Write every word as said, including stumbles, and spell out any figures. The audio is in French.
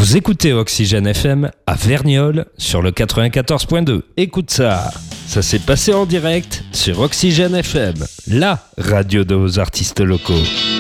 Vous écoutez Oxygène F M à Verniolle sur le quatre-vingt-quatorze point deux. Écoute ça, ça s'est passé en direct sur Oxygène F M, la radio de vos artistes locaux.